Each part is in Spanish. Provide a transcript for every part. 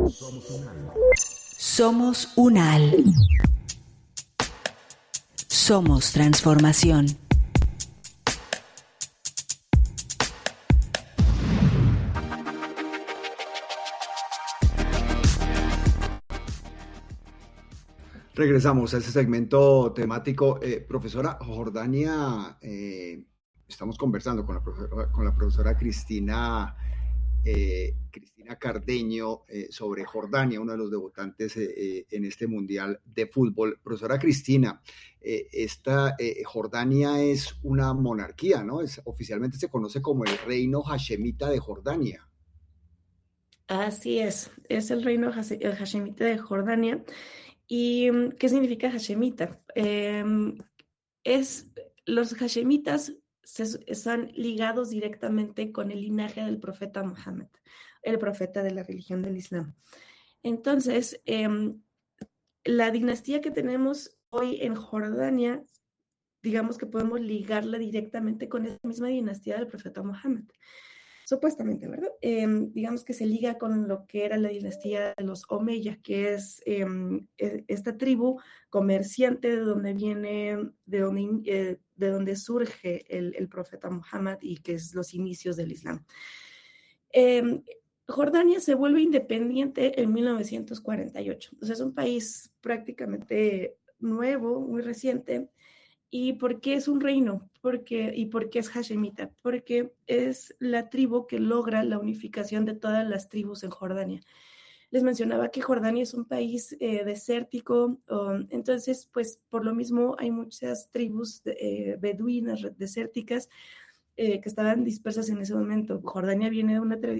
Somos UNAL. Somos transformación. Regresamos a este segmento temático. Profesora Jordania, estamos conversando con la profesora Cristina Cardeño sobre Jordania, uno de los debutantes en este Mundial de Fútbol. Profesora Cristina, Jordania es una monarquía, ¿no? Oficialmente se conoce como el Reino Hashemita de Jordania. Así es el Reino Hashemita de Jordania. ¿Y qué significa Hashemita? Los Hashemitas están ligados directamente con el linaje del profeta Muhammad, el profeta de la religión del Islam. Entonces, la dinastía que tenemos hoy en Jordania, digamos que podemos ligarla directamente con esa misma dinastía del profeta Muhammad. Supuestamente, ¿verdad? Digamos que se liga con lo que era la dinastía de los Omeya, que es esta tribu comerciante de donde viene, de donde surge el profeta Muhammad y que es los inicios del Islam. Jordania se vuelve independiente en 1948. Entonces es un país prácticamente nuevo, muy reciente. ¿Y por qué es un reino? ¿Y por qué es Hashemita? Porque es la tribu que logra la unificación de todas las tribus en Jordania. Les mencionaba que Jordania es un país desértico, entonces, pues, por lo mismo hay muchas tribus beduinas desérticas que estaban dispersas en ese momento. Jordania viene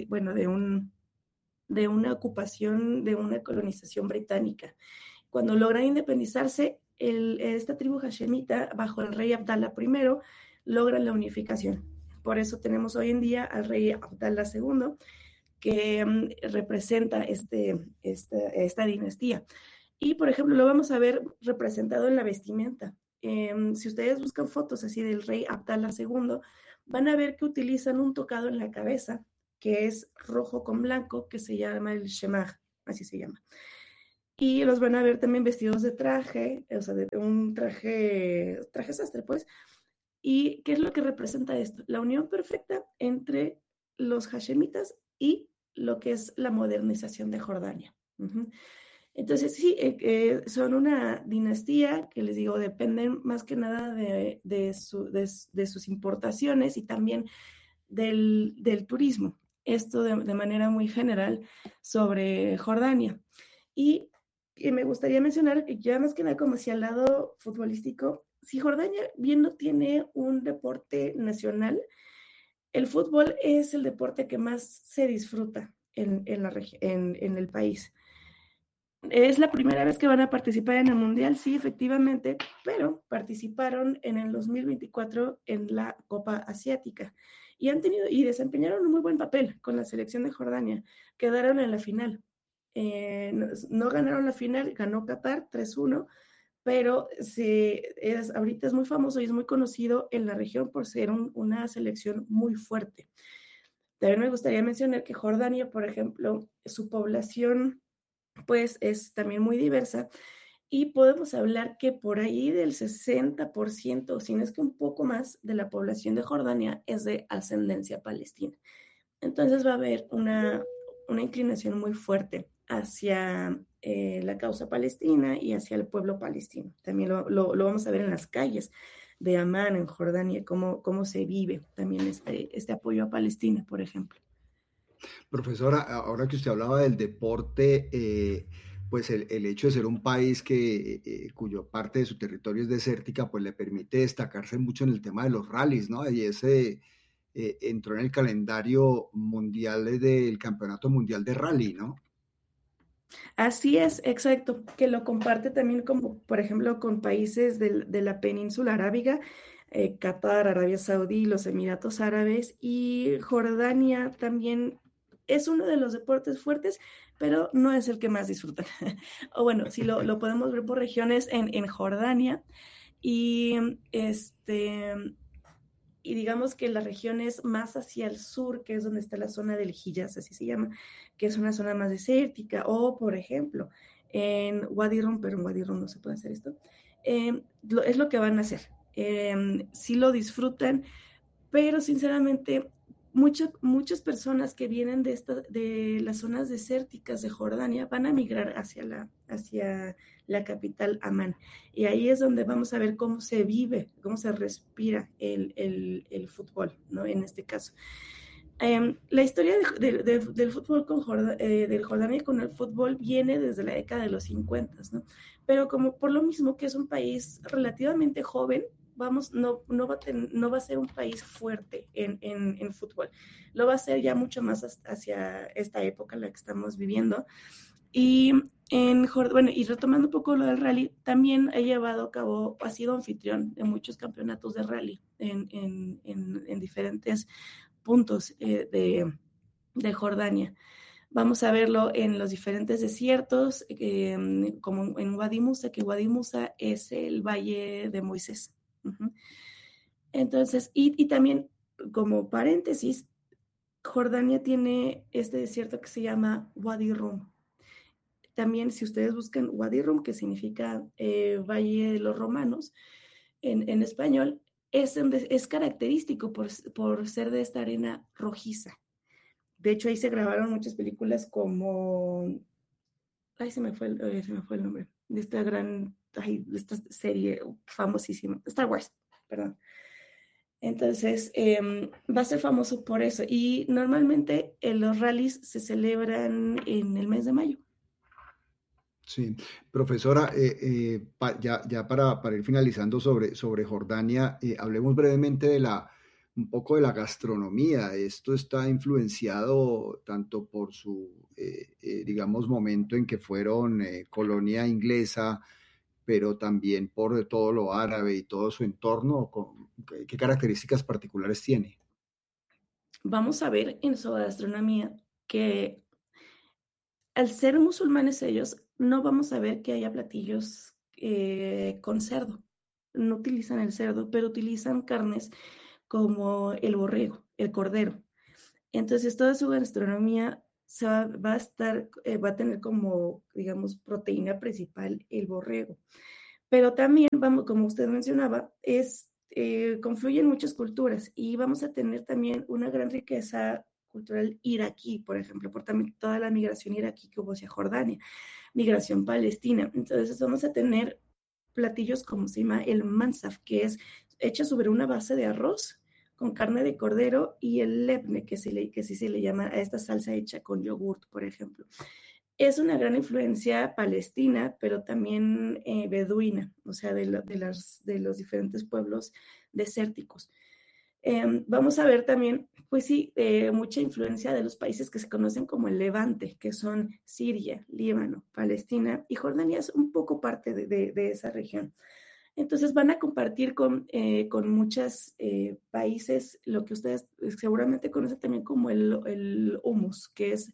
de una ocupación, de una colonización británica. Cuando logran independizarse, esta tribu hashemita, bajo el rey Abdalá I, logran la unificación. Por eso tenemos hoy en día al rey Abdalá II, que representa esta dinastía. Y, por ejemplo, lo vamos a ver representado en la vestimenta. Si ustedes buscan fotos así del rey Abdalá II, van a ver que utilizan un tocado en la cabeza, que es rojo con blanco, que se llama el shemag, así se llama. Y los van a ver también vestidos de traje, o sea, de un traje sastre, pues. ¿Y qué es lo que representa esto? La unión perfecta entre los hashemitas y lo que es la modernización de Jordania. Uh-huh. Entonces, sí, son una dinastía que, les digo, dependen más que nada de sus importaciones y también del turismo. Esto de manera muy general sobre Jordania. Y me gustaría mencionar que ya más que nada como hacia el lado futbolístico, si Jordania bien no tiene un deporte nacional, el fútbol es el deporte que más se disfruta en el país. Es la primera vez que van a participar en el Mundial, sí, efectivamente, pero participaron en el 2024 en la Copa Asiática y desempeñaron un muy buen papel con la selección de Jordania. Quedaron en la final. No ganaron la final, ganó Qatar 3-1, pero ahorita es muy famoso y es muy conocido en la región por ser una selección muy fuerte. También me gustaría mencionar que Jordania, por ejemplo, su población pues es también muy diversa y podemos hablar que por ahí del 60%, si no es que un poco más, de la población de Jordania es de ascendencia palestina. Entonces va a haber una inclinación muy fuerte hacia la causa palestina y hacia el pueblo palestino. También lo vamos a ver en las calles de Amán, en Jordania, cómo se vive también este apoyo a Palestina, por ejemplo. Profesora, ahora que usted hablaba del deporte, pues el hecho de ser un país cuyo parte de su territorio es desértica, pues le permite destacarse mucho en el tema de los rallies, ¿no? Y ese entró en el calendario mundial del Campeonato Mundial de Rally, ¿no? Así es, exacto, que lo comparte también como, por ejemplo, con países de la península arábiga, Qatar, Arabia Saudí, los Emiratos Árabes y Jordania también es uno de los deportes fuertes, pero no es el que más disfrutan. O bueno, si lo podemos ver por regiones en Jordania y y digamos que la región es más hacia el sur, que es donde está la zona del Hijaz, así se llama, que es una zona más desértica, o por ejemplo, en Wadi Rum, pero en Wadi Rum no se puede hacer esto, es lo que van a hacer. Sí lo disfrutan, pero sinceramente muchas personas que vienen de las zonas desérticas de Jordania van a migrar hacia la capital Amán. Y ahí es donde vamos a ver cómo se vive, cómo se respira el fútbol, ¿no? En este caso. La historia del fútbol del Jordania con el fútbol viene desde la década de los 50, ¿no? Pero como por lo mismo que es un país relativamente joven, no va a ser un país fuerte en fútbol. Lo va a ser ya mucho más hacia esta época en la que estamos viviendo. Y y retomando un poco lo del rally, también ha sido anfitrión de muchos campeonatos de rally en diferentes puntos de Jordania. Vamos a verlo en los diferentes desiertos, como en Wadi Musa, que Wadi Musa es el valle de Moisés. Uh-huh. Entonces, y también como paréntesis, Jordania tiene este desierto que se llama Wadi Rum. También, si ustedes buscan Wadi Rum, que significa Valle de los Romanos, en español, es característico por ser de esta arena rojiza. De hecho, ahí se grabaron muchas películas como... Ay, se me fue el nombre. De esta serie famosísima. Star Wars, perdón. Entonces, va a ser famoso por eso. Y normalmente los rallies se celebran en el mes de mayo. Sí, profesora, ya para ir finalizando sobre Jordania, hablemos brevemente un poco de la gastronomía. Esto está influenciado tanto por su, digamos, momento en que fueron colonia inglesa, pero también por todo lo árabe y todo su entorno. ¿Qué características particulares tiene? Vamos a ver en su gastronomía que al ser musulmanes ellos, no vamos a ver que haya platillos con cerdo. No utilizan el cerdo, pero utilizan carnes como el borrego, el cordero. Entonces, toda su gastronomía va a tener como, digamos, proteína principal el borrego. Pero también, como usted mencionaba, confluyen muchas culturas y vamos a tener también una gran riqueza cultural iraquí, por ejemplo, por también toda la migración iraquí que hubo hacia Jordania, migración palestina. Entonces vamos a tener platillos como se llama el mansaf, que es hecha sobre una base de arroz con carne de cordero y el lebne, que sí se le llama a esta salsa hecha con yogurt, por ejemplo. Es una gran influencia palestina, pero también beduina, o sea, de los diferentes pueblos desérticos. Vamos a ver también, pues sí, mucha influencia de los países que se conocen como el Levante, que son Siria, Líbano, Palestina, y Jordania es un poco parte de esa región. Entonces van a compartir con muchos países lo que ustedes seguramente conocen también como el hummus, que es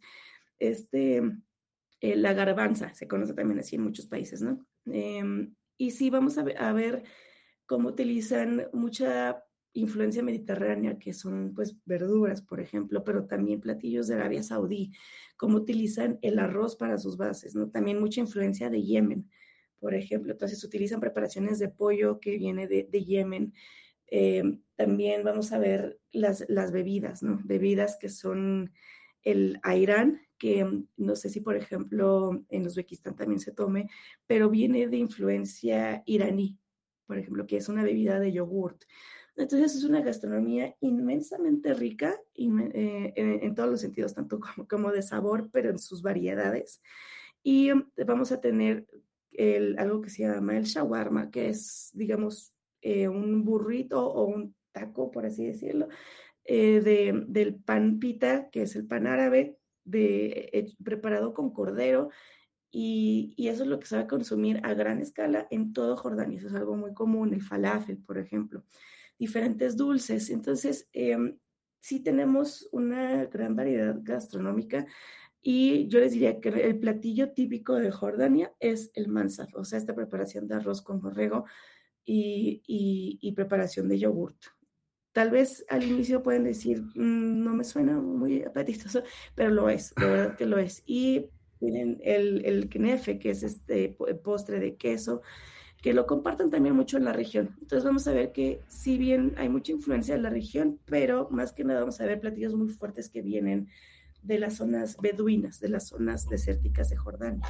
la garbanza, se conoce también así en muchos países, ¿no? Y sí, vamos a ver cómo utilizan mucha influencia mediterránea, que son pues verduras, por ejemplo, pero también platillos de Arabia Saudí, cómo utilizan el arroz para sus bases, ¿no? También mucha influencia de Yemen, por ejemplo. Entonces utilizan preparaciones de pollo que viene de Yemen. También vamos a ver las bebidas, ¿no? Bebidas que son el airán, que no sé si, por ejemplo, en Uzbekistán también se tome, pero viene de influencia iraní, por ejemplo, que es una bebida de yogurt. Entonces es una gastronomía inmensamente rica en todos los sentidos, tanto como de sabor, pero en sus variedades. Y vamos a tener algo que se llama el shawarma, que es, digamos, un burrito o un taco, por así decirlo, del pan pita, que es el pan árabe, preparado con cordero, y eso es lo que se va a consumir a gran escala en todo Jordania. Eso es algo muy común, el falafel, por ejemplo, diferentes dulces. Entonces, sí tenemos una gran variedad gastronómica y yo les diría que el platillo típico de Jordania es el mansaf, o sea, esta preparación de arroz con borrego y preparación de yogurt. Tal vez al inicio pueden decir, no me suena muy apetitoso, pero lo es, de verdad que lo es. Y tienen el knefe, que es este postre de queso, que lo comparten también mucho en la región. Entonces vamos a ver que si bien hay mucha influencia en la región, pero más que nada vamos a ver platillos muy fuertes que vienen de las zonas beduinas, de las zonas desérticas de Jordania.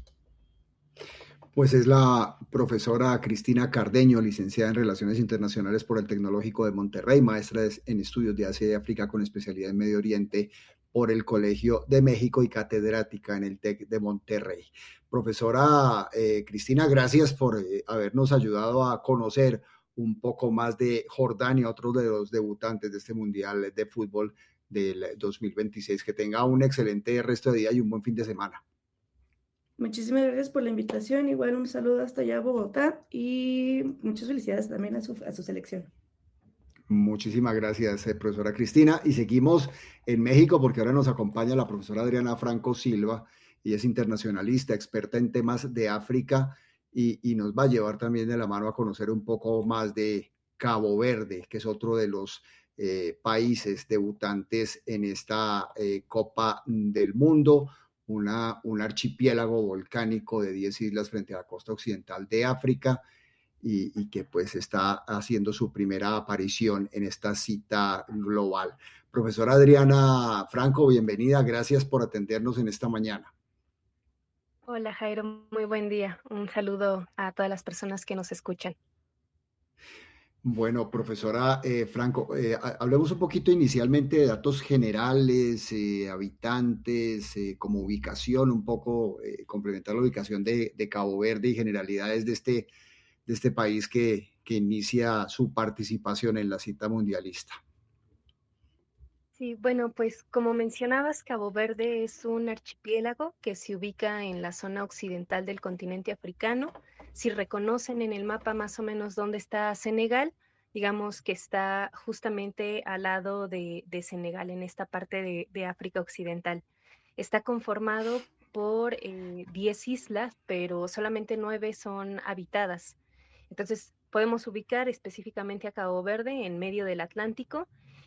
Pues es la profesora Cristina Cardeño, licenciada en Relaciones Internacionales por el Tecnológico de Monterrey, maestra en estudios de Asia y África con especialidad en Medio Oriente por el Colegio de México y catedrática en el TEC de Monterrey. Profesora Cristina, gracias por habernos ayudado a conocer un poco más de Jordania, otro de los debutantes de este Mundial de Fútbol del 2026. Que tenga un excelente resto de día y un buen fin de semana. Muchísimas gracias por la invitación. Igual un saludo hasta allá a Bogotá y muchas felicidades también a su selección. Muchísimas gracias, profesora Cristina. Y seguimos en México porque ahora nos acompaña la profesora Adriana Franco Silva. Ella es internacionalista, experta en temas de África y nos va a llevar también de la mano a conocer un poco más de Cabo Verde, que es otro de los países debutantes en esta Copa del Mundo, un archipiélago volcánico de 10 islas frente a la costa occidental de África y que pues está haciendo su primera aparición en esta cita global. Profesora Adriana Franco, bienvenida, gracias por atendernos en esta mañana. Hola Jairo, muy buen día. Un saludo a todas las personas que nos escuchan. Bueno, profesora Franco, hablemos un poquito inicialmente de datos generales, habitantes, como ubicación, un poco complementar la ubicación de Cabo Verde y generalidades de este país que inicia su participación en la cita mundialista. Sí, bueno, pues como mencionabas, Cabo Verde es un archipiélago que se ubica en la zona occidental del continente africano. Si reconocen en el mapa más o menos dónde está Senegal, digamos que está justamente al lado de Senegal, en esta parte de África Occidental. Está conformado por 10 islas, pero solamente 9 son habitadas. Entonces, podemos ubicar específicamente a Cabo Verde en medio del Atlántico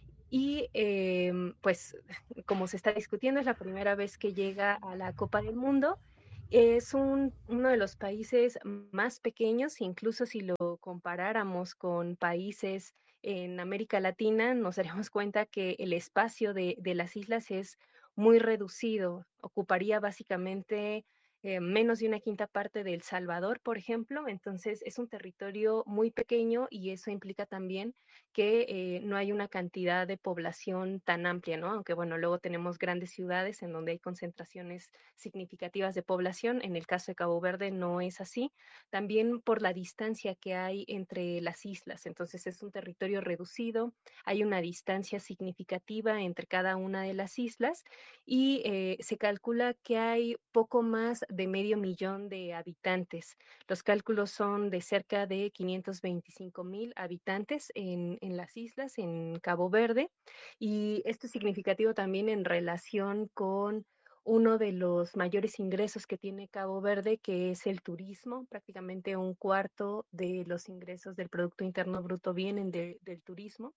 y pues como se está discutiendo, es la primera vez que llega a la Copa del Mundo. Es uno de los países más pequeños, incluso si lo comparáramos con países en América Latina, nos daremos cuenta que el espacio de las islas es muy reducido. Ocuparía básicamente menos de una quinta parte de El Salvador, por ejemplo. Entonces es un territorio muy pequeño y eso implica también que no hay una cantidad de población tan amplia, ¿no? Aunque bueno, luego tenemos grandes ciudades en donde hay concentraciones significativas de población. En el caso de Cabo Verde no es así. También por la distancia que hay entre las islas. Entonces es un territorio reducido, hay una distancia significativa entre cada una de las islas y se calcula que hay poco más de medio millón de habitantes. Los cálculos son de cerca de 525,000 habitantes en las islas, en Cabo Verde, y esto es significativo también en relación con uno de los mayores ingresos que tiene Cabo Verde, que es el turismo. Prácticamente un cuarto de los ingresos del Producto Interno Bruto vienen del turismo.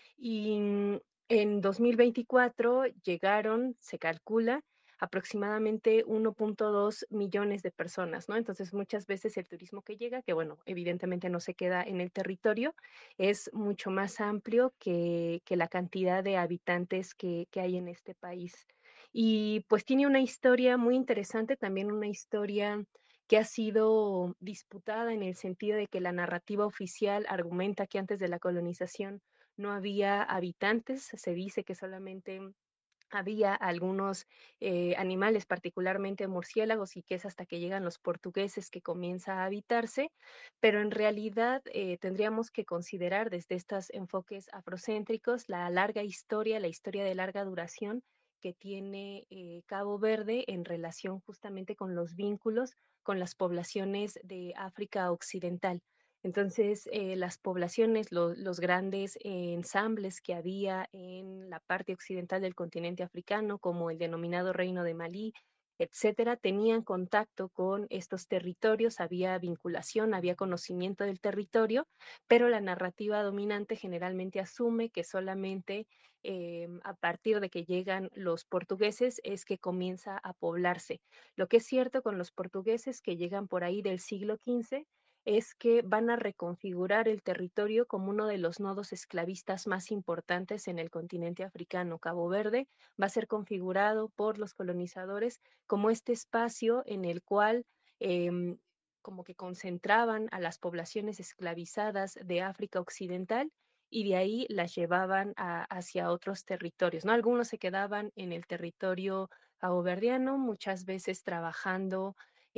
Y en 2024 llegaron, se calcula, aproximadamente 1.2 millones de personas, ¿no? Entonces, muchas veces el turismo que llega, que bueno, evidentemente no se queda en el territorio, es mucho más amplio que la cantidad de habitantes que hay en este país. Y pues tiene una historia muy interesante, también una historia que ha sido disputada en el sentido de que la narrativa oficial argumenta que antes de la colonización no había habitantes, se dice que solamente había algunos animales, particularmente murciélagos, y que es hasta que llegan los portugueses que comienza a habitarse, pero en realidad tendríamos que considerar desde estos enfoques afrocéntricos la larga historia, la historia de larga duración que tiene Cabo Verde en relación justamente con los vínculos con las poblaciones de África Occidental. Entonces, las poblaciones, los grandes ensambles que había en la parte occidental del continente africano, como el denominado Reino de Malí, etcétera, tenían contacto con estos territorios, había vinculación, había conocimiento del territorio, pero la narrativa dominante generalmente asume que solamente a partir de que llegan los portugueses es que comienza a poblarse. Lo que es cierto con los portugueses que llegan por ahí del siglo XV es que van a reconfigurar el territorio como uno de los nodos esclavistas más importantes en el continente africano. Cabo Verde va a ser configurado por los colonizadores como este espacio en el cual como que concentraban a las poblaciones esclavizadas de África Occidental y de ahí las llevaban hacia otros territorios, ¿no? Algunos se quedaban en el territorio caboverdiano, muchas veces trabajando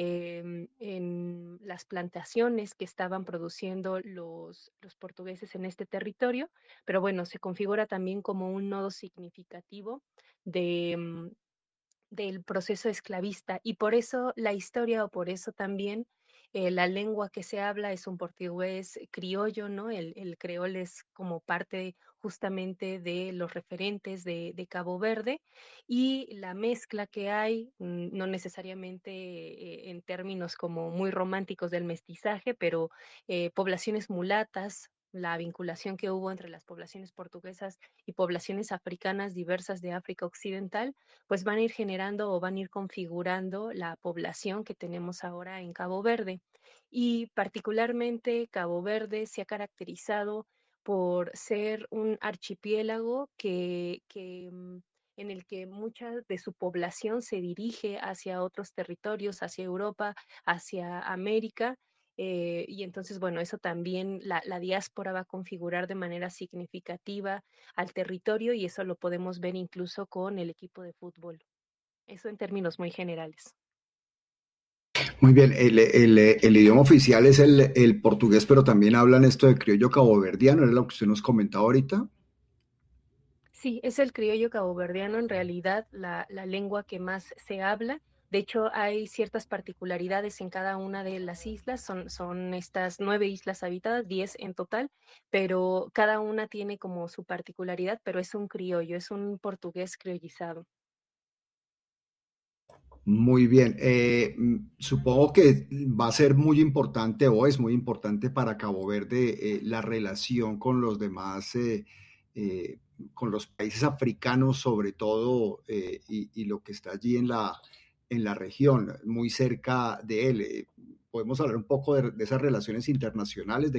en las plantaciones que estaban produciendo los portugueses en este territorio, pero bueno, se configura también como un nodo significativo de, del proceso esclavista y por eso la historia o por eso también la lengua que se habla es un portugués criollo, ¿no? El creol es como parte justamente de los referentes de Cabo Verde y la mezcla que hay, no necesariamente en términos como muy románticos del mestizaje, pero poblaciones mulatas, la vinculación que hubo entre las poblaciones portuguesas y poblaciones africanas diversas de África Occidental, pues van a ir generando o van a ir configurando la población que tenemos ahora en Cabo Verde. Y particularmente Cabo Verde se ha caracterizado por ser un archipiélago en el que mucha de su población se dirige hacia otros territorios, hacia Europa, hacia América. Y entonces, bueno, eso también la diáspora va a configurar de manera significativa al territorio y eso lo podemos ver incluso con el equipo de fútbol. Eso en términos muy generales. Muy bien, el idioma oficial es el portugués, pero también hablan esto de criollo caboverdiano, ¿era lo que usted nos comentaba ahorita? Sí, es el criollo caboverdiano en realidad la lengua que más se habla. De hecho, hay ciertas particularidades en cada una de las islas. Son estas 9 islas habitadas, 10 en total, pero cada una tiene como su particularidad, pero es un criollo, es un portugués criollizado. Muy bien. Supongo que va a ser muy importante o es muy importante para Cabo Verde la relación con los demás, eh, con los países africanos sobre todo y lo que está allí en la región, muy cerca de él. Podemos hablar un poco de esas relaciones internacionales, de